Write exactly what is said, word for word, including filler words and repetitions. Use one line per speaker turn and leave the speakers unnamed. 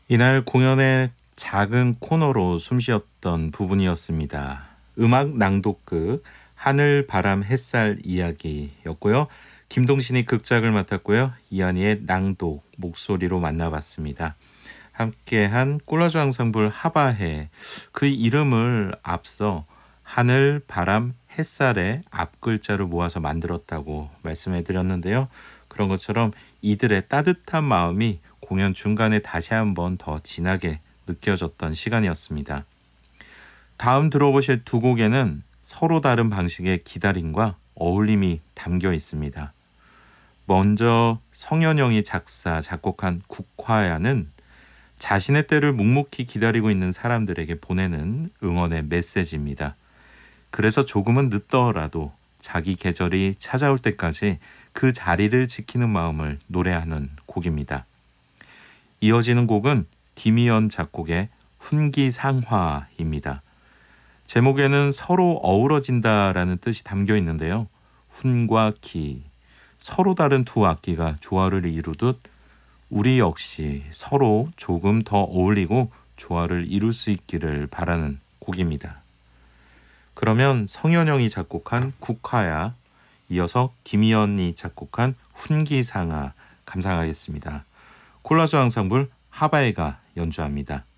이날 공연의 작은 코너로 숨쉬었던 부분이었습니다. 음악 낭독극 하늘, 바람, 햇살 이야기였고요. 김동신이 극작을 맡았고요. 이한이의 낭독 목소리로 만나봤습니다. 함께한 콜라주 앙상블 하바해, 그 이름을 앞서 하늘, 바람, 햇살의 앞글자를 모아서 만들었다고 말씀해 드렸는데요. 그런 것처럼 이들의 따뜻한 마음이 공연 중간에 다시 한번 더 진하게 느껴졌던 시간이었습니다. 다음 들어보실 두 곡에는 서로 다른 방식의 기다림과 어울림이 담겨 있습니다. 먼저 성현영이 작사, 작곡한 국화야는 자신의 때를 묵묵히 기다리고 있는 사람들에게 보내는 응원의 메시지입니다. 그래서 조금은 늦더라도 자기 계절이 찾아올 때까지 그 자리를 지키는 마음을 노래하는 곡입니다. 이어지는 곡은 김희연 작곡의 훈기상화입니다. 제목에는 서로 어우러진다라는 뜻이 담겨 있는데요. 훈과 기, 서로 다른 두 악기가 조화를 이루듯 우리 역시 서로 조금 더 어울리고 조화를 이룰 수 있기를 바라는 곡입니다. 그러면 성현영이 작곡한 국화야, 이어서 김희연이 작곡한 훈기상화 감상하겠습니다. 콜라주 앙상블 하바에가 연주합니다.